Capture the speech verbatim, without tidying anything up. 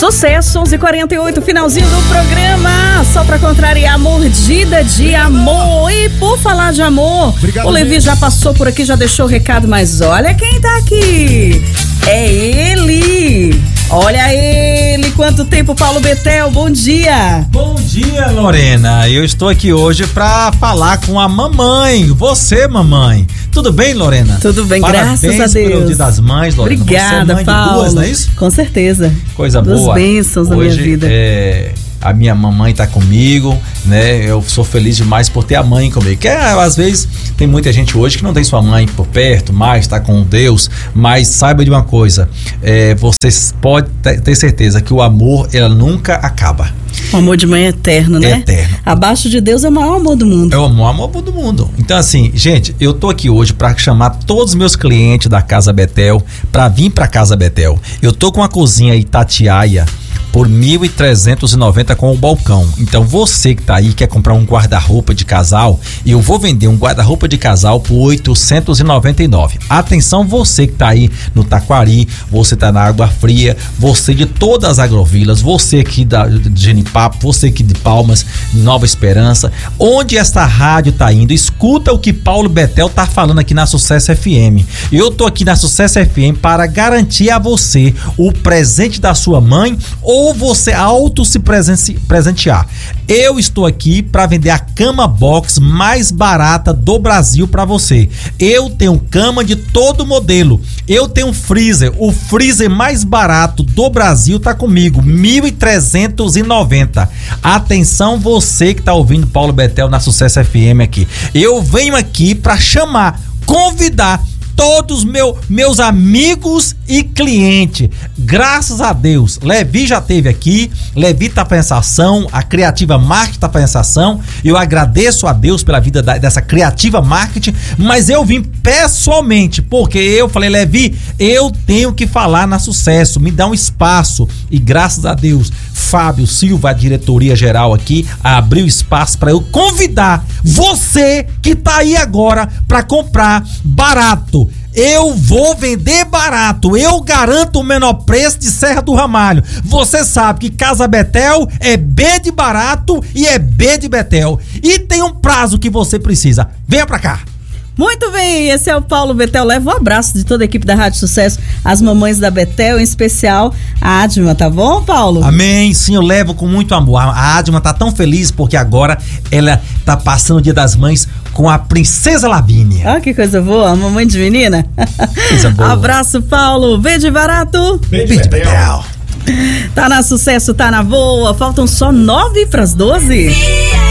Sucesso, onze e quarenta e oito, finalzinho do programa. Só pra contrariar, mordida de amor. E por falar de amor, Obrigado, o Levi gente. já passou por aqui, já deixou o recado, mas olha quem tá aqui. É ele. Olha ele, quanto tempo, Paulo Betel, bom dia. Bom dia, Lorena, eu estou aqui hoje pra falar com a mamãe, você, mamãe. Tudo bem, Lorena? Tudo bem, Parabéns graças a Deus. Pelo Dia das Mães, Lorena. Obrigada, você é mãe Paulo. De duas, não é isso? Com certeza. Coisa Duas boa. bênçãos hoje, na minha vida. É... A minha mamãe tá comigo, né? Eu sou feliz demais por ter a mãe comigo. Que é, às vezes tem muita gente hoje que não tem sua mãe por perto, mas tá com Deus. Mas saiba de uma coisa, é, você pode ter certeza que o amor, ela nunca acaba. O amor de mãe é eterno, né? É eterno. Abaixo de Deus é o maior amor do mundo. É o maior amor do mundo. Então assim, gente, eu tô aqui hoje pra chamar todos os meus clientes da Casa Betel pra vir pra Casa Betel. Eu tô com a cozinha Itatiaia por mil trezentos e noventa com o balcão. Então você que tá aí quer comprar um guarda-roupa de casal, eu vou vender um guarda-roupa de casal por oitocentos e noventa e nove. Atenção, você que tá aí no Taquari, você tá na Água Fria, você de todas as agrovilas, você aqui da, de Genipapo, você aqui de Palmas, Nova Esperança, onde esta rádio tá indo, escuta o que Paulo Betel tá falando aqui na Sucesso F M. Eu tô aqui na Sucesso F M para garantir a você o presente da sua mãe ou você auto se presentear. Eu estou aqui para vender a cama box mais barata do Brasil para você. Eu tenho cama de todo modelo. Eu tenho freezer. O freezer mais barato do Brasil tá comigo, mil trezentos e noventa. Atenção, você que tá ouvindo Paulo Betel na Sucesso F M aqui. Eu venho aqui para chamar, convidar todos meu, meus amigos e clientes. Graças a Deus, Levi já esteve aqui, Levi tá para essa ação, a Criativa Marketing tá para essa ação. Eu agradeço a Deus pela vida da, dessa Criativa Marketing, mas eu vim pessoalmente, porque eu falei, Levi, eu tenho que falar na Sucesso, me dá um espaço. E graças a Deus, Fábio Silva, a diretoria geral aqui, abriu espaço para eu convidar você que tá aí agora para comprar barato. Eu vou vender barato, eu garanto o menor preço de Serra do Ramalho. Você sabe que Casa Betel é B de barato e é B de Betel. E tem um prazo que você precisa. Venha pra cá. Muito bem, esse é o Paulo Betel. Leva um abraço de toda a equipe da Rádio Sucesso, as mamães da Betel, em especial a Adma, tá bom, Paulo? Amém, sim, eu levo com muito amor. A Adma tá tão feliz porque agora ela tá passando o Dia das Mães com a Princesa Lavínia. Ah, que coisa boa, a mamãe de menina. Coisa boa. Abraço, Paulo. B de barato. B de Betel. Tá na Sucesso, tá na boa. Faltam só nove pras doze.